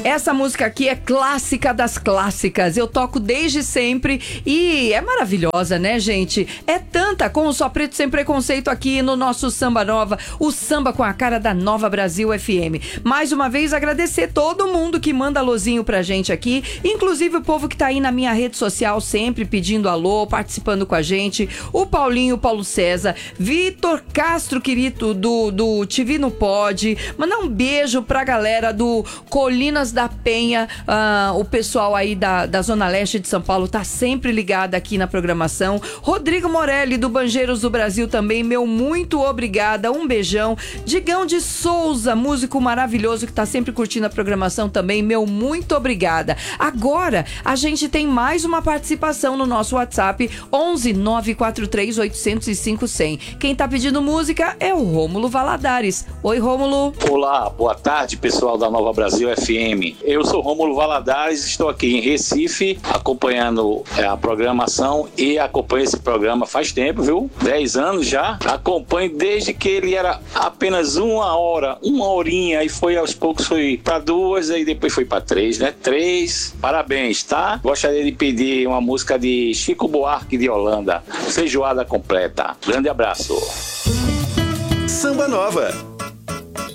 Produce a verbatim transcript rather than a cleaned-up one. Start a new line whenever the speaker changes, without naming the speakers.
Essa música aqui é clássica das clássicas. Eu toco desde sempre e é maravilhosa, né, gente? É tanta com o Só Preto Sem Preconceito aqui no nosso Samba Nova, o samba com a cara da Nova Brasil F M. Mais uma vez, agradecer todo mundo que manda alôzinho pra gente aqui, inclusive o povo que tá aí na minha rede social sempre pedindo alô, participando com a gente. O Paulinho, o Paulo César, Vitor Castro, querido, do, do T V Não Pode. Mandar um beijo pra galera do Colinas da Penha, uh, o pessoal aí da, da Zona Leste de São Paulo tá sempre ligado aqui na programação. Rodrigo Morelli, do Banjeiros do Brasil também, meu muito obrigada, um beijão. Digão de Souza, músico maravilhoso que tá sempre curtindo a programação também, meu muito obrigada. Agora, a gente tem mais uma participação no nosso WhatsApp, onze nove quatro três oito zero cinco zero zero. Quem tá pedindo música é o Rômulo Valadares. Oi, Rômulo.
Olá, boa tarde, pessoal da Nova Brasil F M. Eu sou Rômulo Valadares, estou aqui em Recife, acompanhando a programação e acompanho esse programa faz tempo, viu? Dez anos já. Acompanho desde que ele era apenas uma hora, uma horinha, e foi aos poucos, foi para duas, e depois foi para três, né? Três. Parabéns, tá? Gostaria de pedir uma música de Chico Buarque de Holanda, Feijoada Completa. Grande abraço.
Samba Nova.